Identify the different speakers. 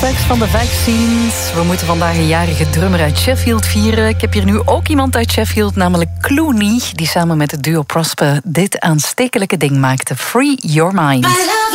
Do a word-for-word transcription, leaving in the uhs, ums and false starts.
Speaker 1: Tracks van de Vaccines. We moeten vandaag een jarige drummer uit Sheffield vieren. Ik heb hier nu ook iemand uit Sheffield, namelijk Clooney, die samen met het duo Prosper dit aanstekelijke ding maakte. Free Your Mind.